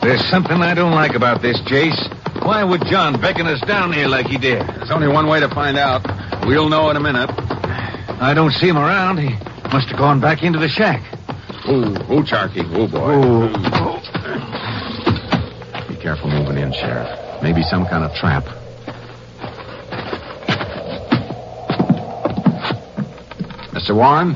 There's something I don't like about this, Jace. Why would John beckon us down here like he did? There's only one way to find out. We'll know in a minute. I don't see him around. He must have gone back into the shack. Oh, Sharky. Oh, boy. Be careful moving in, Sheriff. Maybe some kind of trap. Mr. Warren?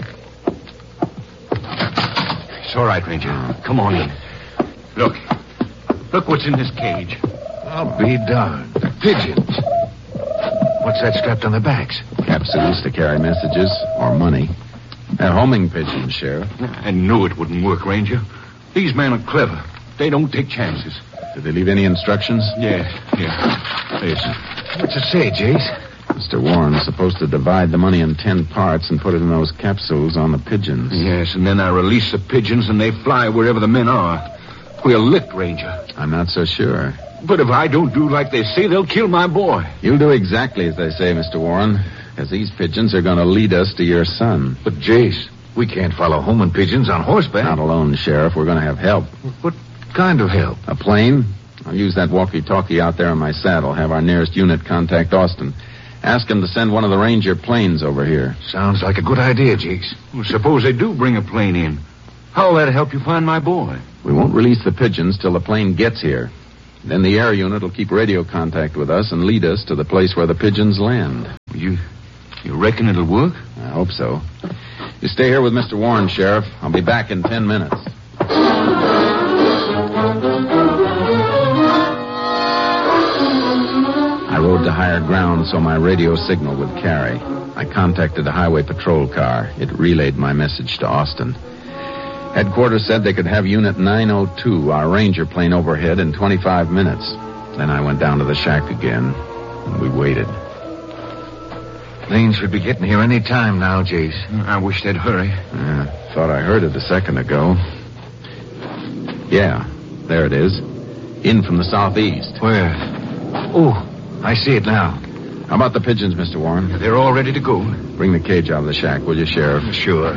It's all right, Ranger. Come on in. Look what's in this cage. I'll be darned. Pigeons. What's that strapped on their backs? Capsules to carry messages or money. They're homing pigeons, Sheriff. I knew it wouldn't work, Ranger. These men are clever. They don't take chances. Did they leave any instructions? Yeah. Listen. What's it say, Jace? Mr. Warren's supposed to divide the money in 10 parts and put it in those capsules on the pigeons. Yes, and then I release the pigeons and they fly wherever the men are. We're licked, Ranger. I'm not so sure. But if I don't do like they say, they'll kill my boy. You'll do exactly as they say, Mr. Warren, because these pigeons are going to lead us to your son. But, Jace, we can't follow homing pigeons on horseback. Not alone, Sheriff. We're going to have help. What kind of help? A plane? I'll use that walkie-talkie out there in my saddle. Have our nearest unit contact Austin. Ask him to send one of the Ranger planes over here. Sounds like a good idea, Jace. Well, suppose they do bring a plane in. How'll that help you find my boy? We won't release the pigeons till the plane gets here. Then the air unit will keep radio contact with us and lead us to the place where the pigeons land. You reckon it'll work? I hope so. You stay here with Mr. Warren, Sheriff. I'll be back in 10 minutes. I rode to higher ground so my radio signal would carry. I contacted a highway patrol car. It relayed my message to Austin. Headquarters said they could have Unit 902, our Ranger plane, overhead in 25 minutes. Then I went down to the shack again, and we waited. Planes should be getting here any time now, Jace. I wish they'd hurry. Thought I heard it a second ago. Yeah, there it is. In from the southeast. Where? Oh, I see it now. How about the pigeons, Mr. Warren? They're all ready to go. Bring the cage out of the shack, will you, Sheriff? Sure.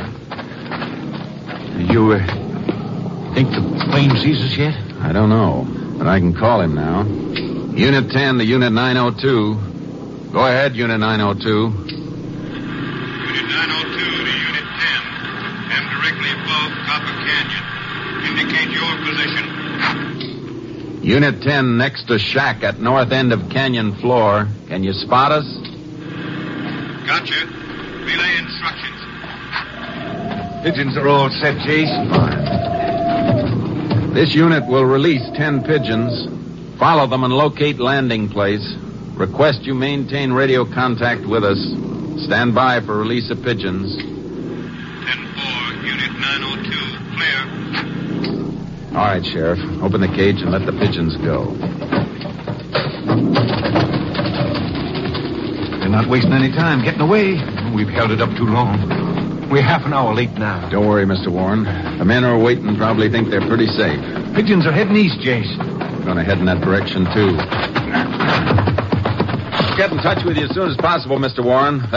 You think the plane sees us yet? I don't know, but I can call him now. Unit 10 to Unit 902. Go ahead, Unit 902. Unit 902 to Unit 10. Am directly above Copper Canyon. Indicate your position. Unit 10 next to shack at north end of canyon floor. Can you spot us? Gotcha. Relay instructions. Pigeons are all set, Jace. This unit will release 10 pigeons. Follow them and locate landing place. Request you maintain radio contact with us. Stand by for release of pigeons. 10-4, Unit 902. Clear. All right, Sheriff. Open the cage and let the pigeons go. They're not wasting any time getting away. We've held it up too long. We're half an hour late now. Don't worry, Mr. Warren. The men who are waiting probably think they're pretty safe. Pigeons are heading east, Jace. We're going to head in that direction, too. Get in touch with you as soon as possible, Mr. Warren.